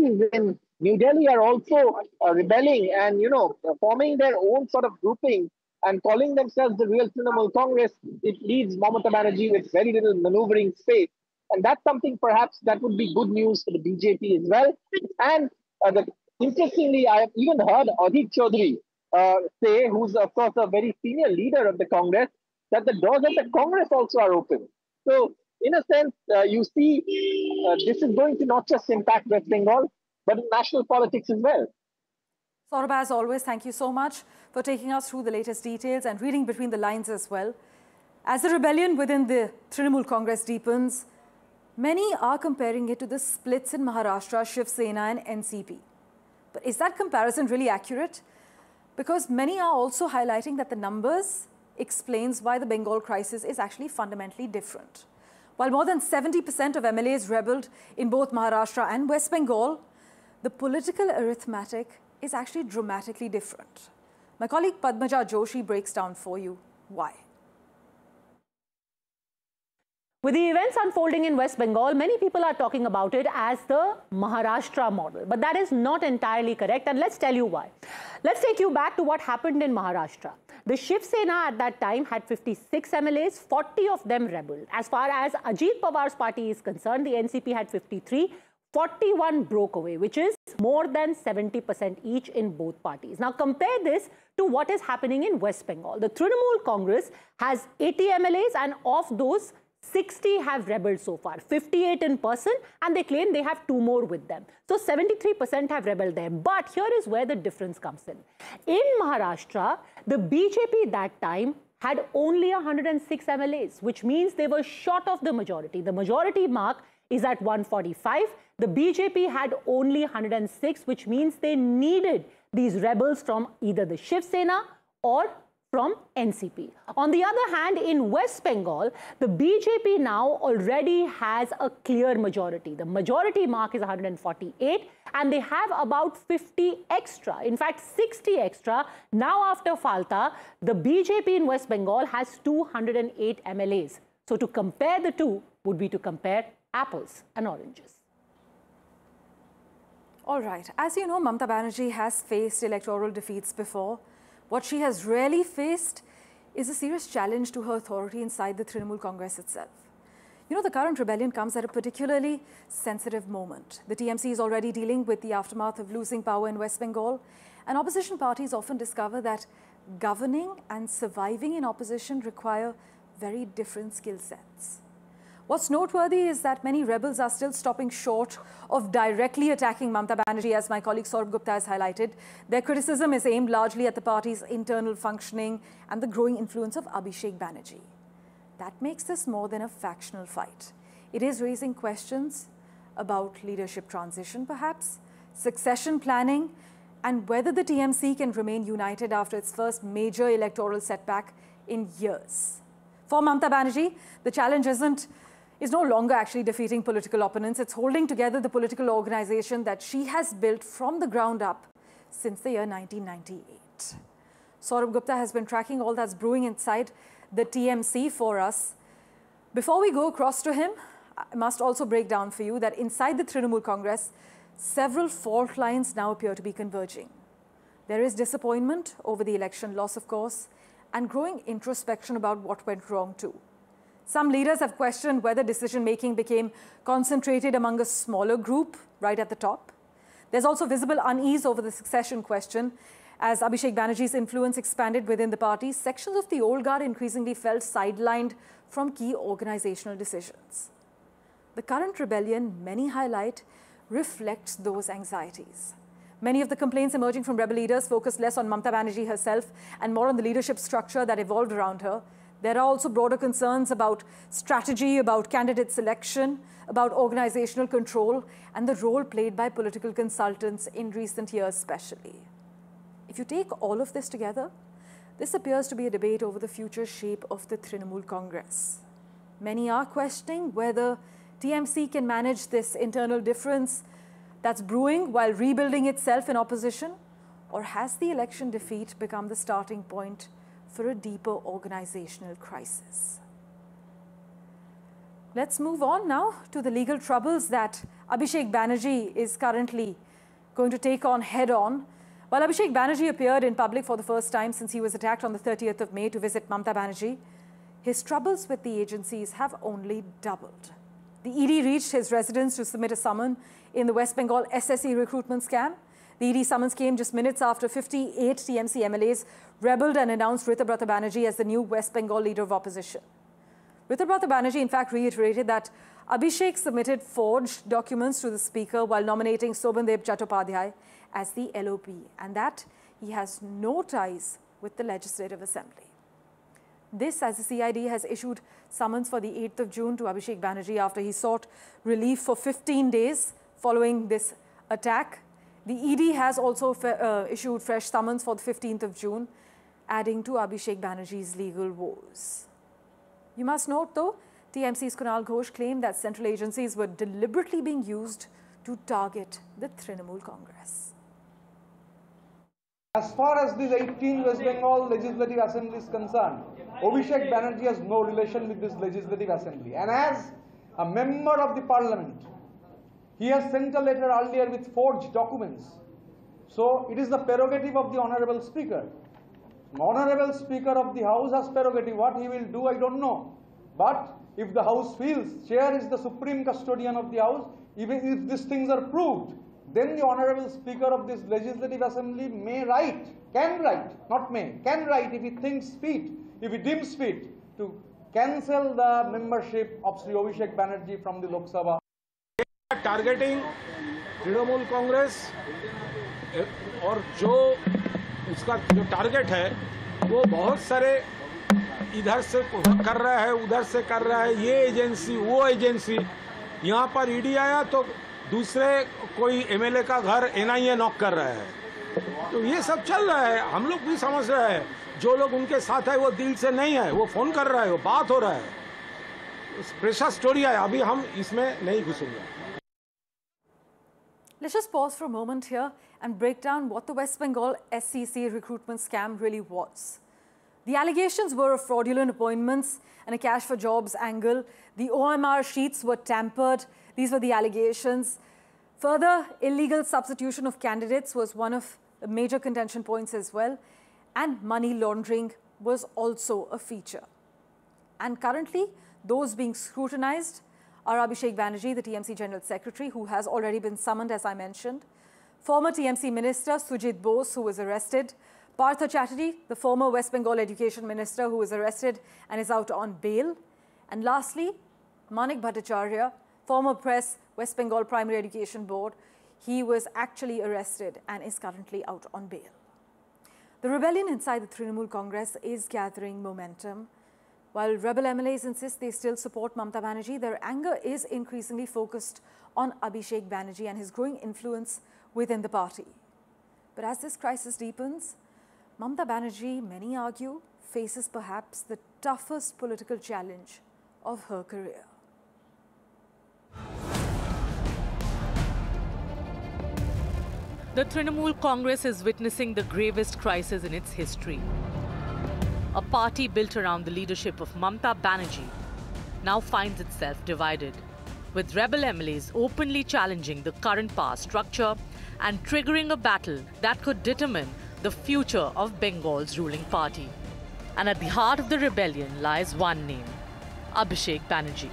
parties in New Delhi are also rebelling and, forming their own sort of grouping and calling themselves the real Trinamool Congress. It leaves Mamata Banerjee with very little maneuvering space. And that's something perhaps that would be good news for the BJP as well. And interestingly, I have even heard Adhik Chaudhary say, who's of course a very senior leader of the Congress, that the doors of the Congress also are open. So, in a sense, you see, this is going to not just impact West Bengal, but national politics as well. Saurabh, as always, thank you so much for taking us through the latest details and reading between the lines as well. As the rebellion within the Trinamool Congress deepens, many are comparing it to the splits in Maharashtra, Shiv Sena and NCP. But is that comparison really accurate? Because many are also highlighting that the numbers explains why the Bengal crisis is actually fundamentally different. While more than 70% of MLAs rebelled in both Maharashtra and West Bengal, the political arithmetic is actually dramatically different. My colleague Padmaja Joshi breaks down for you why. With the events unfolding in West Bengal, many people are talking about it as the Maharashtra model. But that is not entirely correct, and let's tell you why. Let's take you back to what happened in Maharashtra. The Shiv Sena at that time had 56 MLAs, 40 of them rebelled. As far as Ajit Pawar's party is concerned, the NCP had 53, 41 broke away, which is more than 70% each in both parties. Now compare this to what is happening in West Bengal. The Trinamool Congress has 80 MLAs, and of those, 60 have rebelled so far, 58 in person, and they claim they have 2 more with them. So 73% have rebelled there. But here is where the difference comes in. In Maharashtra, the BJP that time had only 106 MLAs, which means they were short of the majority. The majority mark is at 145. The BJP had only 106, which means they needed these rebels from either the Shiv Sena or from NCP. On the other hand, in West Bengal, the BJP now already has a clear majority. The majority mark is 148, and they have about 50 extra, in fact 60 extra. Now after Falta, the BJP in West Bengal has 208 MLAs. So to compare the two would be to compare apples and oranges. All right. As you know, Mamata Banerjee has faced electoral defeats before. What she has rarely faced is a serious challenge to her authority inside the Trinamool Congress itself. You know, the current rebellion comes at a particularly sensitive moment. The TMC is already dealing with the aftermath of losing power in West Bengal, and opposition parties often discover that governing and surviving in opposition require very different skill sets. What's noteworthy is that many rebels are still stopping short of directly attacking Mamata Banerjee, as my colleague Saurabh Gupta has highlighted. Their criticism is aimed largely at the party's internal functioning and the growing influence of Abhishek Banerjee. That makes this more than a factional fight. It is raising questions about leadership transition, perhaps, succession planning, and whether the TMC can remain united after its first major electoral setback in years. For Mamata Banerjee, the challenge is no longer actually defeating political opponents. It's holding together the political organization that she has built from the ground up since the year 1998. Saurabh Gupta has been tracking all that's brewing inside the TMC for us. Before we go across to him, I must also break down for you that inside the Trinamool Congress, several fault lines now appear to be converging. There is disappointment over the election loss, of course, and growing introspection about what went wrong too. Some leaders have questioned whether decision-making became concentrated among a smaller group right at the top. There's also visible unease over the succession question. As Abhishek Banerjee's influence expanded within the party, sections of the old guard increasingly felt sidelined from key organizational decisions. The current rebellion, many highlight, reflects those anxieties. Many of the complaints emerging from rebel leaders focus less on Mamata Banerjee herself and more on the leadership structure that evolved around her. There are also broader concerns about strategy, about candidate selection, about organizational control, and the role played by political consultants in recent years especially. If you take all of this together, this appears to be a debate over the future shape of the Trinamool Congress. Many are questioning whether TMC can manage this internal difference that's brewing while rebuilding itself in opposition, or has the election defeat become the starting point for a deeper organizational crisis? Let's move on now to the legal troubles that Abhishek Banerjee is currently going to take on head-on. While Abhishek Banerjee appeared in public for the first time since he was attacked on the 30th of May to visit Mamta Banerjee, his troubles with the agencies have only doubled. The ED reached his residence to submit a summons in the West Bengal SSE recruitment scam. The ED summons came just minutes after 58 TMC MLAs rebelled and announced Ritubrata Banerjee as the new West Bengal leader of opposition. Ritubrata Banerjee, in fact, reiterated that Abhishek submitted forged documents to the speaker while nominating Sobandeb Chattopadhyay as the LOP, and that he has no ties with the Legislative Assembly. This, as the CID has issued summons for the 8th of June to Abhishek Banerjee after he sought relief for 15 days following this attack. The ED has also issued fresh summons for the 15th of June, adding to Abhishek Banerjee's legal woes. You must note, though, TMC's Kunal Ghosh claimed that central agencies were deliberately being used to target the Trinamool Congress. As far as this 18 West Bengal Legislative Assembly is concerned, Abhishek Banerjee has no relation with this Legislative Assembly. And as a member of the Parliament, he has sent a letter earlier with forged documents. So it is the prerogative of the Honorable Speaker. The Honorable Speaker of the House has prerogative. What he will do, I don't know. But if the House feels, Chair is the supreme custodian of the House, even if these things are proved, then the Honorable Speaker of this Legislative Assembly may write, can write, not may, can write if he thinks fit, if he deems fit, to cancel the membership of Sri Abhishek Banerjee from the Lok Sabha. Targeting Trinamool Congress और जो उसका जो target है वो बहुत सारे इधर से कर रहा है, उधर से कर रहा है, ये एजेंसी वो एजेंसी। यहाँ पर ईडी आया तो दूसरे कोई एमएलए का घर एनआईए नॉक कर रहा है, तो ये सब चल रहा है। हम लोग भी समझ रहे हैं, जो लोग उनके साथ है वो दिल से नहीं है, वो फोन कर रहा है, वो बात हो रहा है, प्रेशर स्टोरी है, अभी हम इसमें नहीं घुसेंगे। Let's just pause for a moment here and break down what the West Bengal SCC recruitment scam really was. The allegations were of fraudulent appointments and a cash for jobs angle. The OMR sheets were tampered. These were the allegations. Further, illegal substitution of candidates was one of the major contention points as well. And money laundering was also a feature. And currently, those being scrutinized are Abhishek Banerjee, the TMC General Secretary, who has already been summoned, as I mentioned. Former TMC Minister Sujit Bose, who was arrested. Partha Chatterjee, the former West Bengal Education Minister, who was arrested and is out on bail. And lastly, Manik Bhattacharya, former press, West Bengal Primary Education Board. He was actually arrested and is currently out on bail. The rebellion inside the Trinamool Congress is gathering momentum. While rebel MLAs insist they still support Mamta Banerjee, their anger is increasingly focused on Abhishek Banerjee and his growing influence within the party. But as this crisis deepens, Mamta Banerjee, many argue, faces perhaps the toughest political challenge of her career. The Trinamool Congress is witnessing the gravest crisis in its history. A party built around the leadership of Mamta Banerjee now finds itself divided, with rebel MLAs openly challenging the current power structure and triggering a battle that could determine the future of Bengal's ruling party. And at the heart of the rebellion lies one name, Abhishek Banerjee.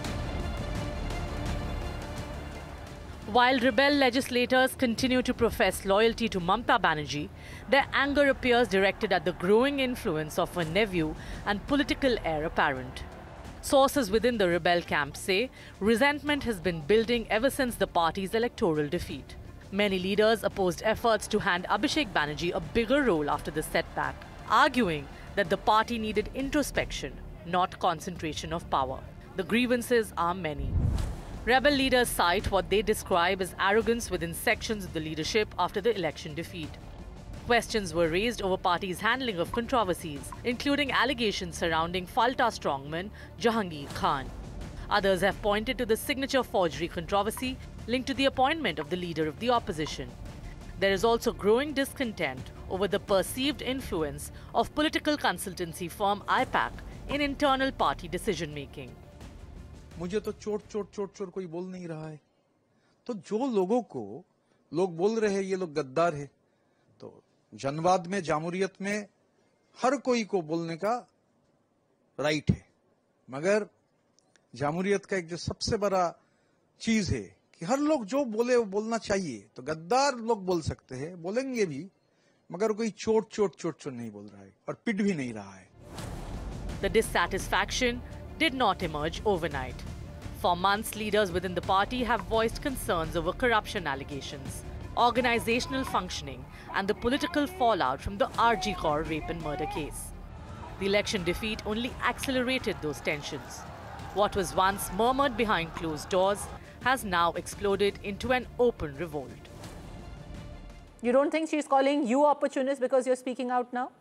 While rebel legislators continue to profess loyalty to Mamta Banerjee, their anger appears directed at the growing influence of her nephew and political heir apparent. Sources within the rebel camp say resentment has been building ever since the party's electoral defeat. Many leaders opposed efforts to hand Abhishek Banerjee a bigger role after the setback, arguing that the party needed introspection, not concentration of power. The grievances are many. Rebel leaders cite what they describe as arrogance within sections of the leadership after the election defeat. Questions were raised over party's handling of controversies, including allegations surrounding Falta strongman Jahangir Khan. Others have pointed to the signature forgery controversy linked to the appointment of the leader of the opposition. There is also growing discontent over the perceived influence of political consultancy firm IPAC in internal party decision-making. मुझे तो चोट कोई बोल नहीं रहा है, तो जो लोगों को लोग बोल रहे हैं ये लोग गद्दार है, तो जनवाद में, जामूरियत में हर कोई को बोलने का राइट है, मगर जामूरियत का एक जो सबसे बड़ा चीज है कि हर लोग जो बोले वो बोलना चाहिए। तो गद्दार लोग बोल सकते हैं, बोलेंगे भी, मगर कोई चोट नहीं बोल रहा है और पिट भी नहीं रहा है। The dissatisfaction did not emerge overnight. For months, leaders within the party have voiced concerns over corruption allegations, organizational functioning, and the political fallout from the RG Kaur rape and murder case. The election defeat only accelerated those tensions. What was once murmured behind closed doors has now exploded into an open revolt. You don't think she's calling you opportunist because you're speaking out now?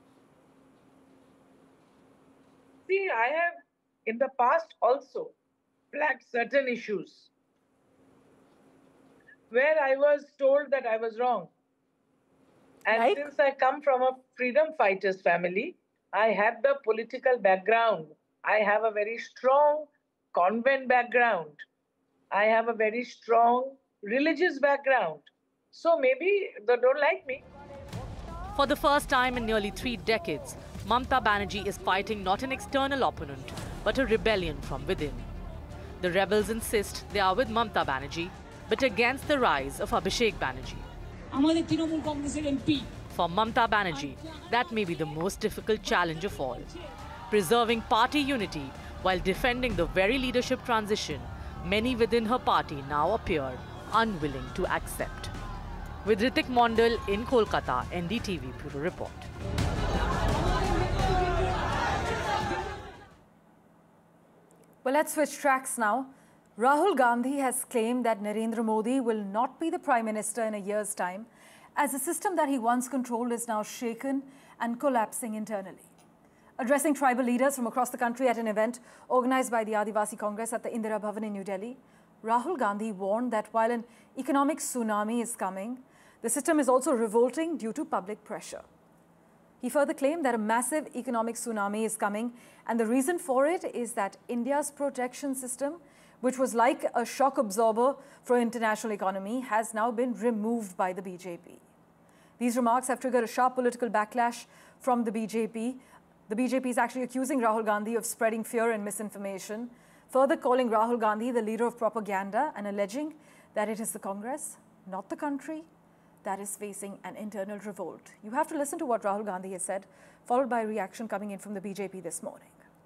See, I have in the past also flagged certain issues where I was told that I was wrong. And since I come from a freedom fighters family, I have the political background. I have a very strong convent background. I have a very strong religious background. So maybe they don't like me. For the first time in nearly 3 decades, Mamata Banerjee is fighting not an external opponent, but a rebellion from within. The rebels insist they are with Mamata Banerjee, but against the rise of Abhishek Banerjee. For Mamata Banerjee, that may be the most difficult challenge of all. Preserving party unity while defending the very leadership transition many within her party now appear unwilling to accept. With Ritik Mondal in Kolkata, NDTV Bureau Report. Well, let's switch tracks now. Rahul Gandhi has claimed that Narendra Modi will not be the Prime Minister in a year's time, as the system that he once controlled is now shaken and collapsing internally. Addressing tribal leaders from across the country at an event organized by the Adivasi Congress at the Indira Bhavan in New Delhi, Rahul Gandhi warned that while an economic tsunami is coming, the system is also revolting due to public pressure. He further claimed that a massive economic tsunami is coming, and the reason for it is that India's protection system, which was like a shock absorber for international economy, has now been removed by the BJP. These remarks have triggered a sharp political backlash from the BJP. The BJP is actually accusing Rahul Gandhi of spreading fear and misinformation, further calling Rahul Gandhi the leader of propaganda and alleging that it is the Congress, not the country, that is facing an internal revolt. You have to listen to what Rahul Gandhi has said, followed by a reaction coming in from the BJP this morning.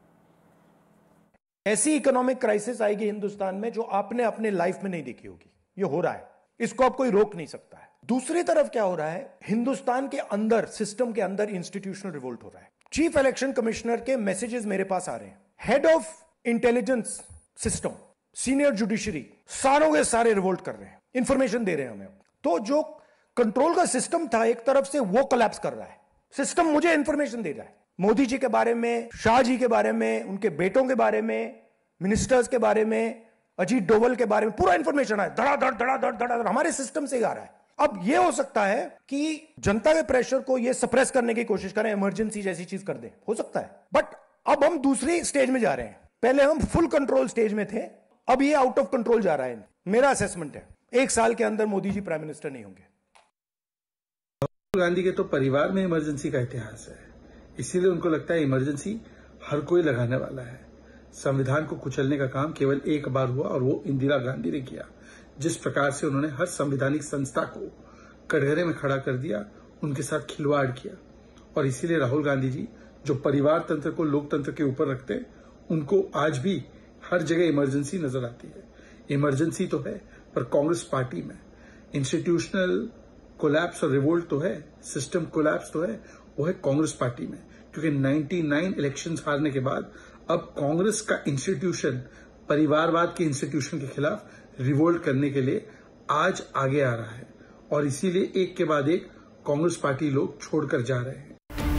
ऐसी economic crisis आएगी हिंदुस्तान में जो आपने अपने life में नहीं देखी होगी। ये हो रहा है, इसको आप कोई रोक नहीं सकता है। दूसरी तरफ क्या हो रहा है, हिंदुस्तान के अंदर, सिस्टम के अंदर इंस्टीट्यूशनल रिवोल्ट हो रहा है। चीफ इलेक्शन कमिश्नर के मैसेजेस मेरे पास आ रहे हैं। Head of intelligence system, senior judiciary, सारों के सारे रिवोल्ट कर रहे हैं, इंफॉर्मेशन दे रहे हैं हमें। तो जो कंट्रोल का सिस्टम था एक तरफ से, वो कोलैप्स कर रहा है। सिस्टम मुझे इंफॉर्मेशन दे रहा है, मोदी जी के बारे में, शाह जी के बारे में, उनके बेटों के बारे में, मिनिस्टर्स के बारे में, अजीत डोवल के बारे में पूरा इंफॉर्मेशन है। धड़ाधड़ हमारे सिस्टम से आ रहा है। अब यह हो सकता है कि जनता के प्रेशर को यह सप्रेस करने की कोशिश करें, इमरजेंसी जैसी चीज कर दे, हो सकता है। बट अब हम दूसरी स्टेज में जा रहे हैं। पहले हम फुल कंट्रोल स्टेज में थे, अब ये आउट ऑफ कंट्रोल जा रहा है। मेरा असेसमेंट है 1 साल के अंदर मोदी जी प्राइम मिनिस्टर नहीं होंगे। राहुल गांधी के तो परिवार में इमरजेंसी का इतिहास है, इसीलिए उनको लगता है इमरजेंसी हर कोई लगाने वाला है। संविधान को कुचलने का काम केवल एक बार हुआ और वो इंदिरा गांधी ने किया। जिस प्रकार से उन्होंने हर संवैधानिक संस्था को कटघरे में खड़ा कर दिया, उनके साथ खिलवाड़ किया। और इसीलिए राहुल गांधी जी जो परिवार तंत्र को लोकतंत्र के ऊपर रखते हैं, उनको आज भी हर जगह इमरजेंसी नजर आती है। इमरजेंसी तो है, पर कांग्रेस पार्टी में इंस्टीट्यूशनल कोलैप्स और रिवोल्ट तो है, सिस्टम कोलैप्स तो है, वो है कांग्रेस पार्टी में। क्योंकि 99 इलेक्शंस हारने के बाद अब कांग्रेस का इंस्टीट्यूशन परिवारवाद के इंस्टीट्यूशन के खिलाफ रिवोल्ट करने के लिए आज आगे आ रहा है, और इसीलिए एक के बाद एक कांग्रेस पार्टी लोग छोड़कर जा रहे हैं।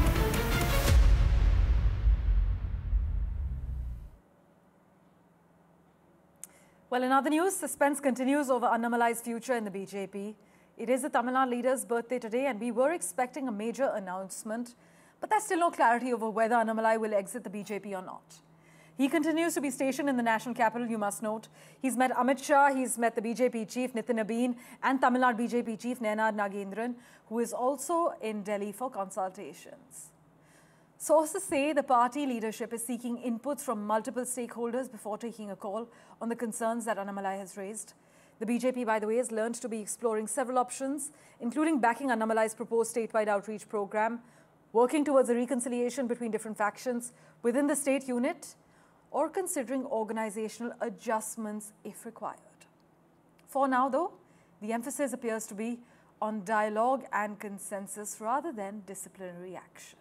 Well, in other news, suspense continues over Annamalai's future in the BJP. It is the Tamil Nadu leader's birthday today, and we were expecting a major announcement, but there's still no clarity over whether Annamalai will exit the BJP or not. He continues to be stationed in the national capital, you must note. He's met Amit Shah, he's met the BJP chief, Nitin Nabeen, and Tamil Nadu BJP chief, Nayanad Nagendran, who is also in Delhi for consultations. Sources say the party leadership is seeking inputs from multiple stakeholders before taking a call on the concerns that Annamalai has raised. The BJP, by the way, has learned to be exploring several options, including backing Annamalai's proposed statewide outreach program, working towards a reconciliation between different factions within the state unit, or considering organizational adjustments if required. For now, though, the emphasis appears to be on dialogue and consensus rather than disciplinary action.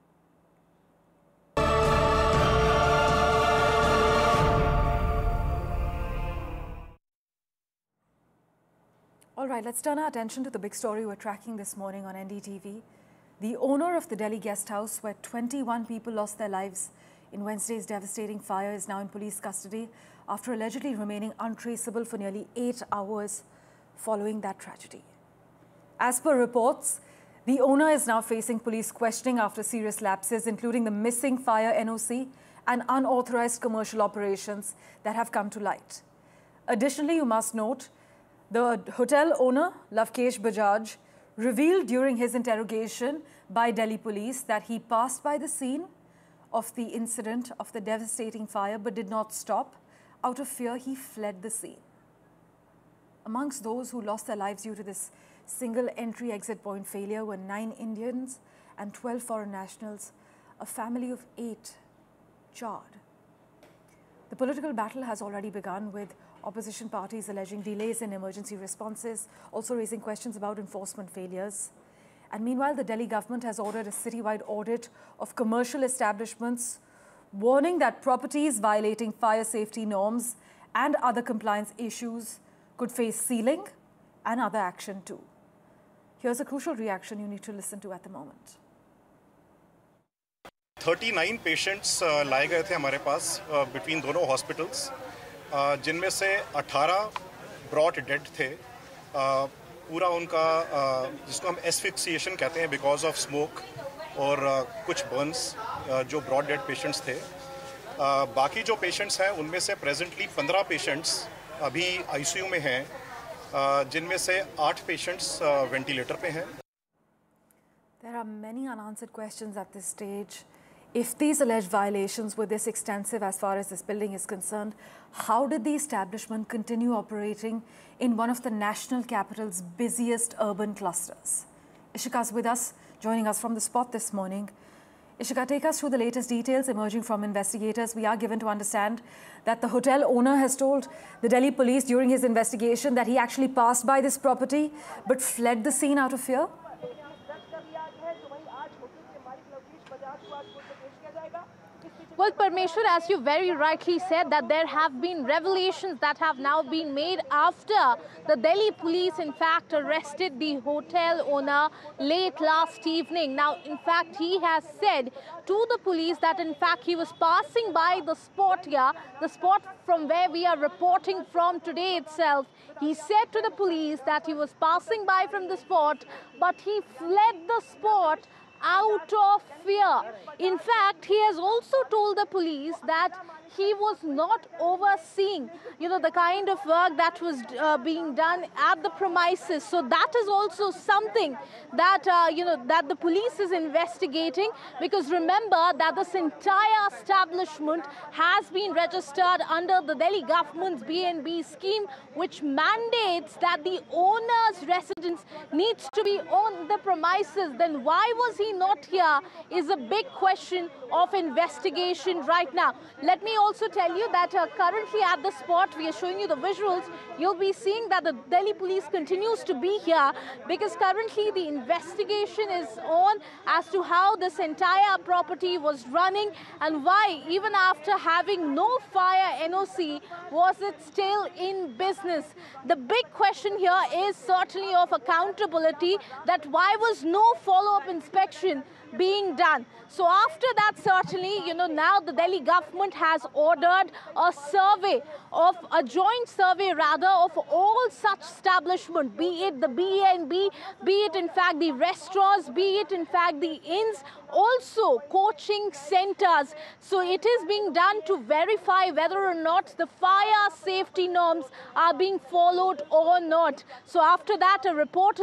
All right, let's turn our attention to the big story we're tracking this morning on NDTV. The owner of the Delhi guest house where 21 people lost their lives in Wednesday's devastating fire is now in police custody after allegedly remaining untraceable for nearly 8 hours following that tragedy. As per reports, the owner is now facing police questioning after serious lapses, including the missing fire NOC and unauthorized commercial operations that have come to light. Additionally, you must note, the hotel owner, Lavkesh Bajaj, revealed during his interrogation by Delhi police that he passed by the scene of the incident of the devastating fire but did not stop. Out of fear, he fled the scene. Amongst those who lost their lives due to this single entry exit point failure were 9 Indians and 12 foreign nationals, a family of 8 charred. The political battle has already begun, with opposition parties alleging delays in emergency responses, also raising questions about enforcement failures. And meanwhile, the Delhi government has ordered a citywide audit of commercial establishments, warning that properties violating fire safety norms and other compliance issues could face sealing and other action too. Here's a crucial reaction you need to listen to at the moment. 39 patients लाए गए थे हमारे पास between दोनों hospitals, जिनमें से 18 brought dead थे. पूरा उनका जिसको हम एस्फिक्सिएशन कहते हैं बिकॉज ऑफ स्मोक और कुछ बर्न्स जो ब्रॉट डेड पेशेंट्स थे. बाकी जो पेशेंट्स हैं उनमें से प्रेजेंटली 15 पेशेंट्स अभी आईसीयू में हैं, जिनमें से 8 पेशेंट्स वेंटिलेटर पे हैं. There are many unanswered questions at this stage. If these alleged violations were this extensive as far as this building is concerned, how did the establishment continue operating in one of the national capital's busiest urban clusters? Ishika is with us, joining us from the spot this morning. Ishika, take us through the latest details emerging from investigators. We are given to understand that the hotel owner has told the Delhi police during his investigation that he actually passed by this property but fled the scene out of fear. Well, Parmeshwar, as you very rightly said, that there have been revelations that have now been made after the Delhi police, in fact, arrested the hotel owner late last evening. Now, in fact, he has said to the police that, in fact, he was passing by the spot here, the spot from where we are reporting from today itself. He said to the police that he was passing by from the spot, but he fled the spot out of fear. In fact, he has also told the police that he was not overseeing, the kind of work that was being done at the premises. So that is also something that, that the police is investigating, because remember that this entire establishment has been registered under the Delhi government's B&B scheme, which mandates that the owner's residence needs to be on the premises. Then why was he not here is a big question of investigation right now. Let me also tell you that currently at the spot, we are showing you the visuals, you'll be seeing that the Delhi police continues to be here, because currently the investigation is on as to how this entire property was running and why, even after having no fire NOC, was it still in business. The big question here is certainly of accountability, that why was no follow-up inspection being done. So after that, certainly, now the Delhi government has has ordered a joint survey rather, of all such establishment, be it the B&B, be it in fact the restaurants, be it in fact the inns, also coaching centers. So it is being done to verify whether or not the fire safety norms are being followed or not. So after that, a report